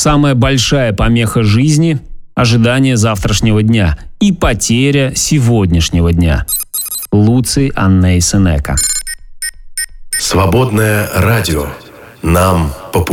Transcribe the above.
Самая большая помеха жизни – ожидание завтрашнего дня и потеря сегодняшнего дня. Луций Анней Сенека. Свободное радио. Нам по пути.